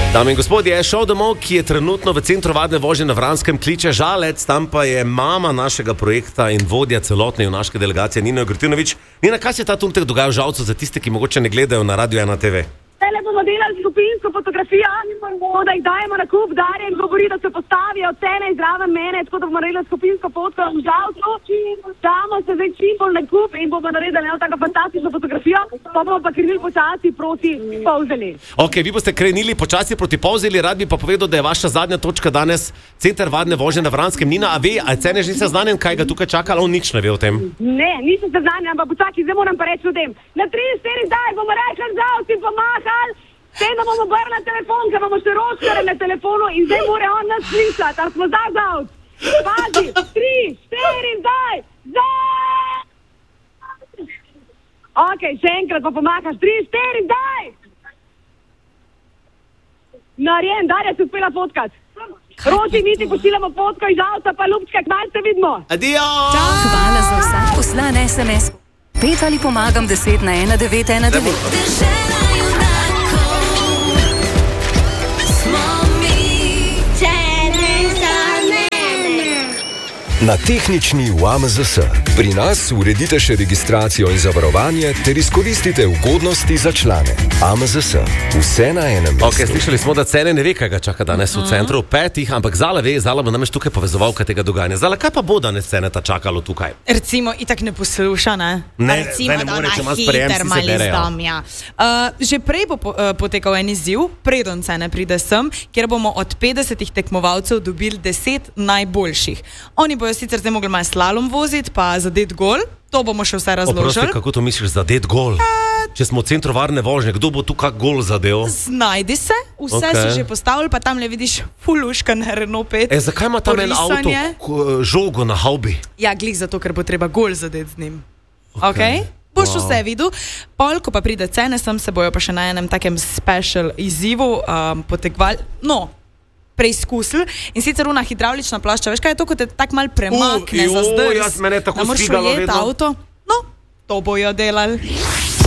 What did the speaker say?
Dame in gospodje, šel domov, ki je trenutno v centru vadne vožnje na Vranskem, kliče Žalec, tam pa je mama našega projekta in vodja celotne junaške delegacije Nina Grtinović. Nina, kaj se ta trenutek dogaja v Žalcu za tiste, ki mogoče ne gledajo na Radio 1 TV? Tele bomo delali skupinsko fotografijo, da jih dajemo na kup, Darjen govori, da se postavijo cene izraven mene, tako da bomo naredili skupinsko fotko v Žalcu, damo se zdaj čim bolj na kup in bomo naredili eno tako fantastično fotografijo, pa bomo pa krenili počasi proti Polzeli. Ok, vi boste krenili počasi proti Polzeli, rad bi pa povedal, da je vaša zadnja točka danes center vadne vožnje na Vranskem. Nina, a ve, a cene že ni seznanjen, kaj ga tukaj čaka, ali on nič ne ve o tem? Ne, nisem seznanjen, ampak počakaj, zdaj moram pa reči o tem. Na 3-4 daj bomo rekli Žalci pomahali, tem, da bomo brali na telefon, ker imamo še roškare na telefonu in zdaj mora on nas slišati, ali smo zdaj Žalc. Pazi, 3-4 daj, Žalc! Ok, še enkrat pa pomakaš, 3-4 daj! Narjen, Darja se uspela fotkat. Roči, mi ti pošiljamo fotko iz Žalca, pa Ljubčka, kmalo se vidimo. Adijo! Hvala za vsak poslan SMS. 5 ali pomagam 10 na 1919. Na tehnični v AMZS. Pri nas uredite še registracijo in zavarovanje ter izkoristite ugodnosti za člane. AMZS. Vse na enem mestu. Ok, slišali smo, da cene ne ve, kaj ga čaka danes v centru, 5, ampak Zala ve, Zala bo namreč tukaj povezovalka tega dogajanja. Zala, kaj pa bo danes cene ta čakalo tukaj? Recimo, itak ne posluša, ne? Ne, recimo, zdaj ne more, če ima sprejem, si se berejo. Že prej bo potekal en izziv, preden cene pride sem, kjer bomo od 50 tekmovalcev dobili 10 najboljših. Oni bojo sicer zdaj mogli malo slalom voziti, pa zadet gol, to bomo še vse razložili. Oprosti, kako to misliš, zadet gol? Če smo v centru varne vožnje, kdo bo tu kak gol zadev? Znajdi se, vse si že postavili, pa tam le vidiš fuluška na Renault 5. Zakaj ima tam en avto žogo na haubi? Ja, glih zato, ker bo treba gol zadet z njim. Ok? Boš vse videl. Pol, ko pa pride cene, sem se bojo pa še na enem takem special izzivu potekvali. No, preizkusili in sicer una hidravlična plošča, veš kaj je to, ko te tak mal premakne za zdrs, jaz mene tako stigalo vedno. avto, no, to bojo delali.